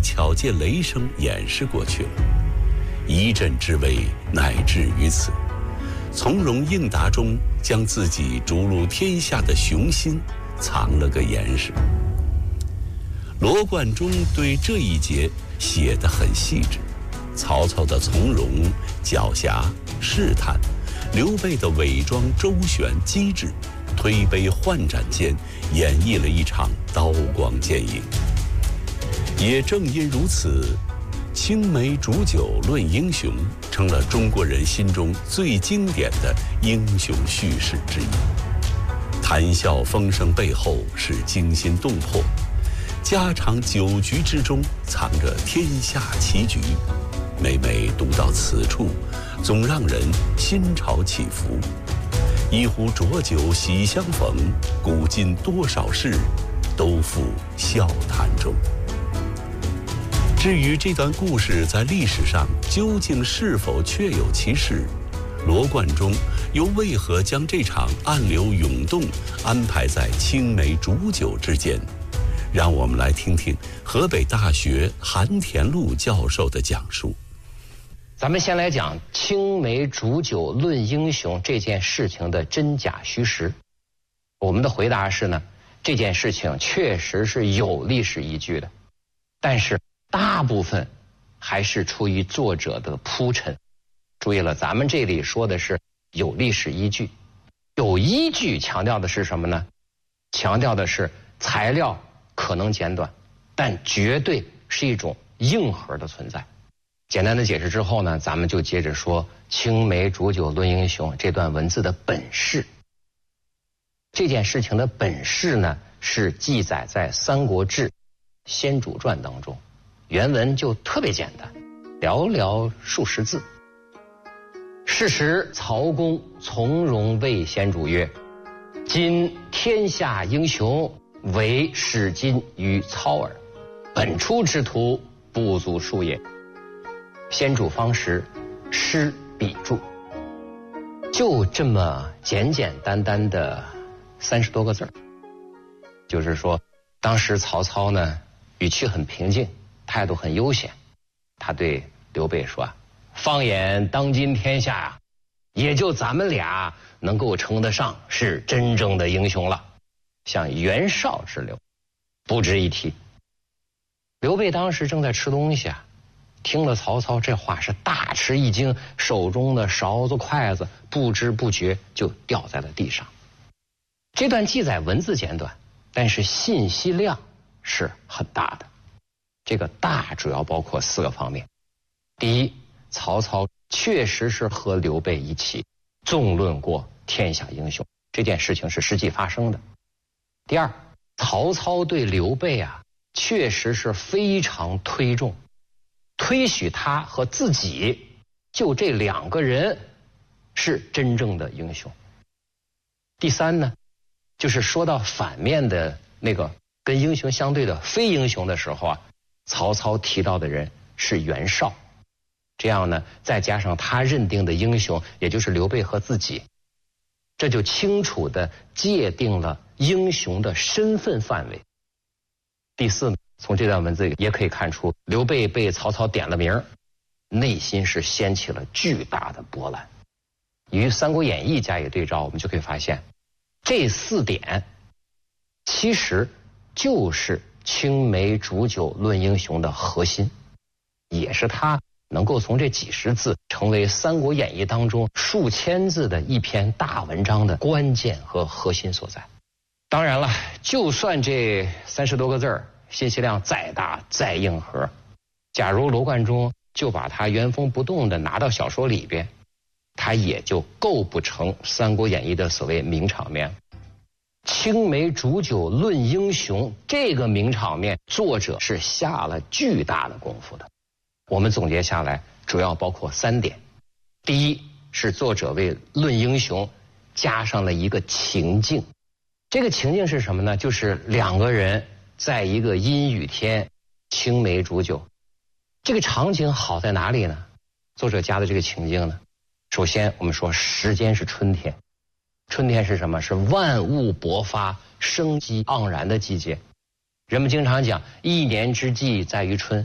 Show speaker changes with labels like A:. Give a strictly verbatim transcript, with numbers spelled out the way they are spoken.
A: 巧借雷声掩饰过去了。一阵之危，乃至于此。从容应答中，将自己逐鹿天下的雄心藏了个严实。罗贯中对这一节写得很细致，曹操的从容、狡黠、试探，刘备的伪装、周旋、机智，推杯换盏间演绎了一场刀光剑影。也正因如此，青梅煮酒论英雄成了中国人心中最经典的英雄叙事之一。谈笑风生背后是惊心动魄，家常酒局之中藏着天下棋局。每每读到此处，总让人心潮起伏。一壶浊酒喜相逢，古今多少事，都付笑谈中。至于这段故事在历史上究竟是否确有其事，罗贯中又为何将这场暗流涌动安排在青梅煮酒之间？让我们来听听河北大学韩田禄教授的讲述。
B: 咱们先来讲青梅煮酒论英雄这件事情的真假虚实。我们的回答是呢，这件事情确实是有历史依据的，但是大部分还是出于作者的铺陈。注意了，咱们这里说的是有历史依据。有依据强调的是什么呢？强调的是材料可能简短，但绝对是一种硬核的存在。简单的解释之后呢，咱们就接着说青梅煮酒论英雄这段文字的本事。这件事情的本事呢，是记载在《三国志·先主传》当中。原文就特别简单，寥寥数十字。是时曹公从容谓先主曰：今天下英雄，唯使今于操耳，本初之徒不足数也。先主方时施笔注，就这么简简单单的三十多个字儿。就是说当时曹操呢语气很平静，态度很悠闲。他对刘备说啊，放眼当今天下啊，也就咱们俩能够称得上是真正的英雄了，像袁绍之流不值一提。刘备当时正在吃东西啊，听了曹操这话是大吃一惊，手中的勺子筷子不知不觉就掉在了地上。这段记载文字简短，但是信息量是很大的。这个大主要包括四个方面。第一，曹操确实是和刘备一起纵论过天下英雄，这件事情是实际发生的。第二，曹操对刘备啊确实是非常推重，推许他和自己就这两个人是真正的英雄。第三呢，就是说到反面的那个跟英雄相对的非英雄的时候啊，曹操提到的人是袁绍。这样呢，再加上他认定的英雄，也就是刘备和自己，这就清楚地界定了英雄的身份范围。第四呢，从这段文字也可以看出，刘备被曹操点了名，内心是掀起了巨大的波澜。与《三国演义》加以对照，我们就可以发现，这四点其实就是青梅煮酒论英雄的核心，也是他能够从这几十字成为《三国演义》当中数千字的一篇大文章的关键和核心所在。当然了，就算这三十多个字儿信息量再大再硬核，假如罗贯中就把它原封不动的拿到小说里边，它也就构不成《三国演义》的所谓名场面。青梅煮酒论英雄这个名场面，作者是下了巨大的功夫的。我们总结下来主要包括三点。第一，是作者为论英雄加上了一个情境。这个情境是什么呢？就是两个人在一个阴雨天青梅煮酒。这个场景好在哪里呢？作者加的这个情境呢，首先我们说时间是春天。春天是什么？是万物勃发、生机盎然的季节。人们经常讲一年之计在于春，